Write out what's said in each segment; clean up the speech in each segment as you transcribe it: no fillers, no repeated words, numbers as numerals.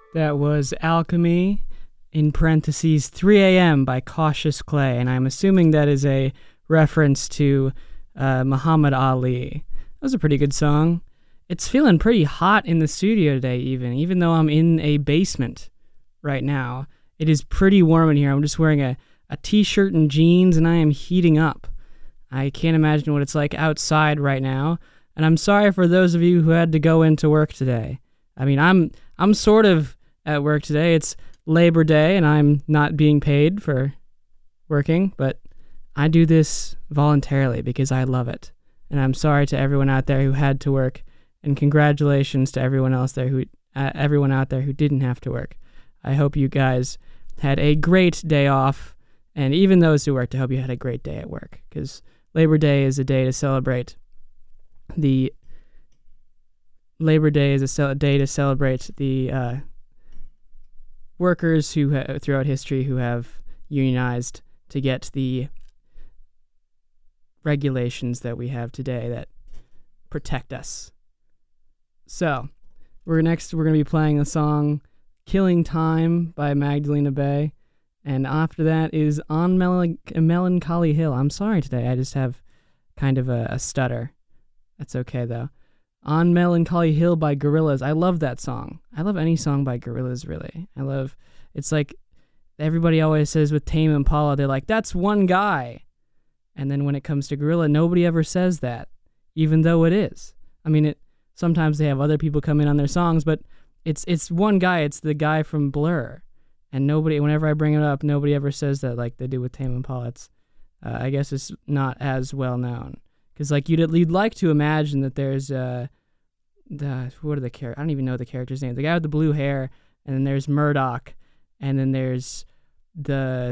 That was Alchemy, in parentheses, 3 a.m. by Cautious Clay, and I'm assuming that is a reference to Muhammad Ali. That was a pretty good song. It's feeling pretty hot in the studio today, even though I'm in a basement right now. It is pretty warm in here. I'm just wearing a t-shirt and jeans, and I am heating up. I can't imagine what it's like outside right now, and I'm sorry for those of you who had to go into work today. I mean, I'm sort of at work today. It's Labor Day, and I'm not being paid for working, but I do this voluntarily because I love it. And I'm sorry to everyone out there who had to work, and congratulations to everyone out there who didn't have to work. I hope you guys had a great day off, and even those who worked, I hope you had a great day at work, because Labor Day is a day to celebrate the workers who throughout history who have unionized to get the regulations that we have today that protect us. So, we're going to be playing the song Killing Time by Magdalena Bay, and after that is On Melancholy Hill. I'm sorry today, I just have kind of a stutter. That's okay though. On Melancholy Hill by Gorillaz. I love that song. I love any song by Gorillaz, really. It's like everybody always says with Tame Impala, they're like, that's one guy. And then when it comes to Gorilla, nobody ever says that, even though it is. I mean, sometimes they have other people come in on their songs, but it's one guy. It's the guy from Blur. And whenever I bring it up, nobody ever says that like they do with Tame Impala. I guess it's not as well known. Because like you'd like to imagine that there's what are the characters? I don't even know the character's name. The guy with the blue hair, and then there's Murdoch, and then there's the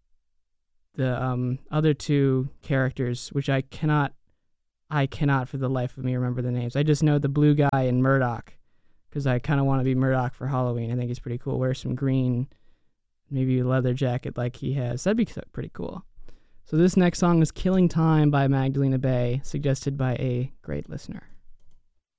other two characters, which I cannot for the life of me remember the names. I just know the blue guy and Murdoch, because I kind of want to be Murdoch for Halloween. I think he's pretty cool. Wear some green, maybe a leather jacket like he has. That'd be pretty cool. So this next song is Killing Time by Magdalena Bay, suggested by a great listener.